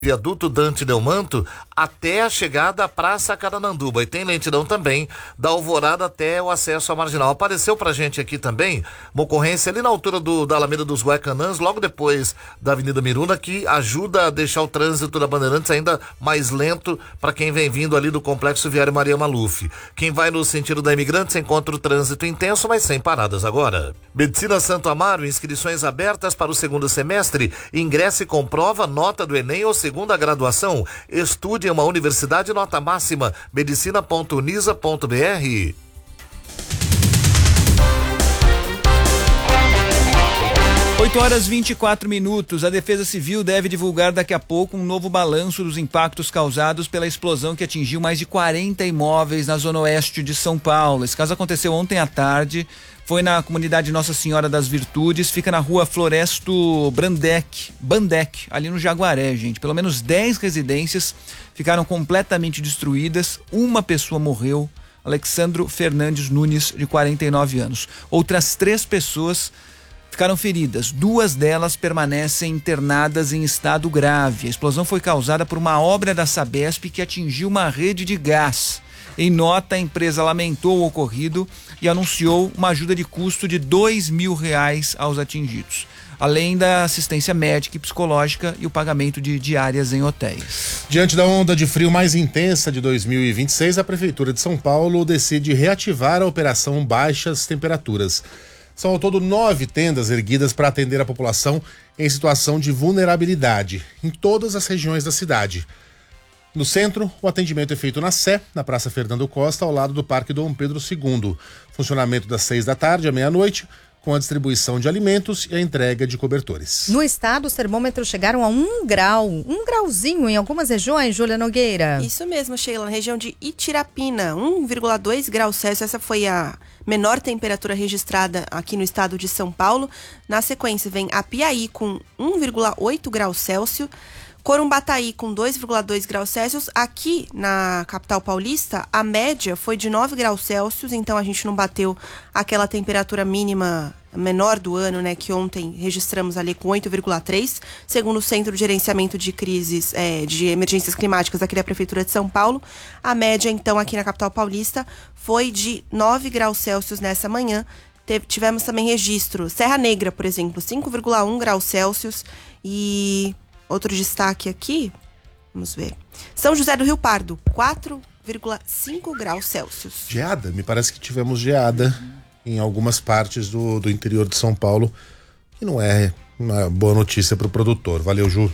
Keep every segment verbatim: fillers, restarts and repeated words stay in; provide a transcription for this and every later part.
Viaduto Dante Delmanto até a chegada à Praça Carananduba, e tem lentidão também da Alvorada até o acesso à Marginal. Apareceu pra gente aqui também uma ocorrência ali na altura do, da Alameda dos Guaicanãs, logo depois da Avenida Miruna, que ajuda a deixar o trânsito da Bandeirantes ainda mais lento para quem vem vindo ali do Complexo Viário Maria Maluf. Quem vai no sentido da Imigrantes encontra o trânsito intenso, mas sem paradas agora. Medicina Santo Amaro, inscrições abertas para o segundo semestre, ingresse com prova, nota do Enem ou segunda graduação. Estude em uma universidade nota máxima. medicina ponto unisa ponto br. oito horas e vinte e quatro minutos. A Defesa Civil deve divulgar daqui a pouco um novo balanço dos impactos causados pela explosão que atingiu mais de quarenta imóveis na zona oeste de São Paulo. Esse caso aconteceu ontem à tarde. Foi na comunidade Nossa Senhora das Virtudes, fica na rua Floresto Brandec, Bandec, ali no Jaguaré, gente. Pelo menos dez residências ficaram completamente destruídas. Uma pessoa morreu, Alexandro Fernandes Nunes, de quarenta e nove anos. Outras três pessoas ficaram feridas. Duas delas permanecem internadas em estado grave. A explosão foi causada por uma obra da Sabesp que atingiu uma rede de gás. Em nota, a empresa lamentou o ocorrido e anunciou uma ajuda de custo de dois mil reais aos atingidos, além da assistência médica e psicológica e o pagamento de diárias em hotéis. Diante da onda de frio mais intensa de dois mil e vinte e seis, a Prefeitura de São Paulo decide reativar a operação Baixas Temperaturas. São ao todo nove tendas erguidas para atender a população em situação de vulnerabilidade, em todas as regiões da cidade. No centro, o atendimento é feito na Sé, na Praça Fernando Costa, ao lado do Parque Dom Pedro segundo. Funcionamento das seis da tarde à meia-noite, com a distribuição de alimentos e a entrega de cobertores. No estado, os termômetros chegaram a um grau, um grauzinho em algumas regiões, Júlia Nogueira. Isso mesmo, Sheila, na região de Itirapina, um vírgula dois graus Celsius. Essa foi a menor temperatura registrada aqui no estado de São Paulo. Na sequência, vem Apiaí com um vírgula oito graus Celsius. Corumbataí com dois vírgula dois graus Celsius. Aqui na capital paulista, a média foi de nove graus Celsius, então a gente não bateu aquela temperatura mínima menor do ano, né, que ontem registramos ali com oito vírgula três, segundo o Centro de Gerenciamento de Crises, é, de Emergências Climáticas aqui da Prefeitura de São Paulo. A média, então, aqui na capital paulista foi de nove graus Celsius nessa manhã. Teve, tivemos também registro, Serra Negra, por exemplo, cinco vírgula um graus Celsius. E outro destaque aqui, vamos ver, São José do Rio Pardo, quatro vírgula cinco graus Celsius. Geada, me parece que tivemos geada em algumas partes do, do interior de São Paulo, que não é uma boa notícia para o produtor. Valeu, Ju.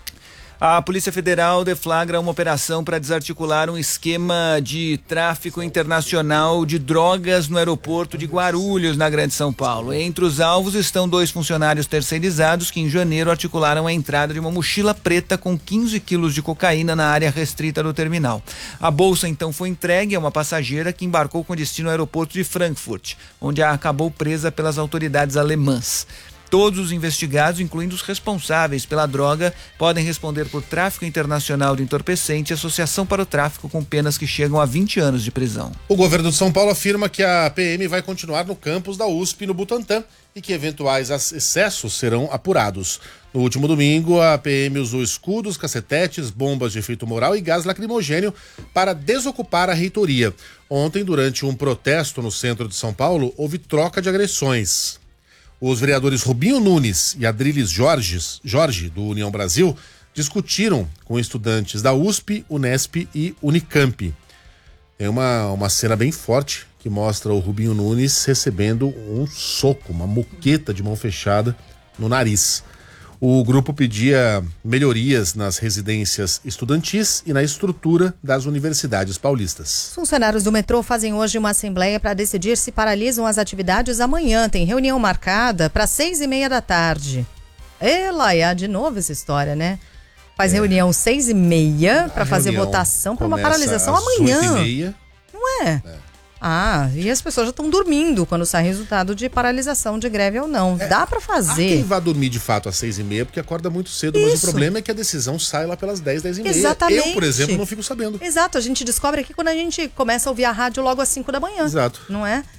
A Polícia Federal deflagra uma operação para desarticular um esquema de tráfico internacional de drogas no aeroporto de Guarulhos, na Grande São Paulo. Entre os alvos estão dois funcionários terceirizados que em janeiro articularam a entrada de uma mochila preta com quinze quilos de cocaína na área restrita do terminal. A bolsa então foi entregue a uma passageira que embarcou com destino ao aeroporto de Frankfurt, onde acabou presa pelas autoridades alemãs. Todos os investigados, incluindo os responsáveis pela droga, podem responder por tráfico internacional de entorpecente e associação para o tráfico, com penas que chegam a vinte anos de prisão. O governo de São Paulo afirma que a P M vai continuar no campus da U S P no Butantã e que eventuais excessos serão apurados. No último domingo, a P M usou escudos, cacetetes, bombas de efeito moral e gás lacrimogênio para desocupar a reitoria. Ontem, durante um protesto no centro de São Paulo, houve troca de agressões. Os vereadores Rubinho Nunes e Adriles Jorges, Jorge, do União Brasil, discutiram com estudantes da U S P, Unesp e Unicamp. Tem uma, uma cena bem forte que mostra o Rubinho Nunes recebendo um soco, uma moqueta de mão fechada no nariz. O grupo pedia melhorias nas residências estudantis e na estrutura das universidades paulistas. Os funcionários do metrô fazem hoje uma assembleia para decidir se paralisam as atividades amanhã. Tem reunião marcada para seis e meia da tarde. Ela é de novo essa história, né? Faz é. reunião seis e meia para fazer votação para uma paralisação às amanhã. oito e meia. Não é? é? Ah, e as pessoas já estão dormindo quando sai resultado de paralisação de greve ou não. É, Dá pra fazer. Há quem vai dormir de fato às seis e meia porque acorda muito cedo, Isso. mas o problema é que a decisão sai lá pelas dez, dez e meia. Exatamente. Eu, por exemplo, não fico sabendo. Exato, a gente descobre aqui quando a gente começa a ouvir a rádio logo às cinco da manhã. Exato. Não é?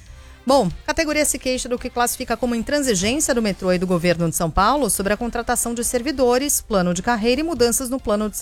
Bom, categoria se queixa do que classifica como intransigência do metrô e do governo de São Paulo sobre a contratação de servidores, plano de carreira e mudanças no plano de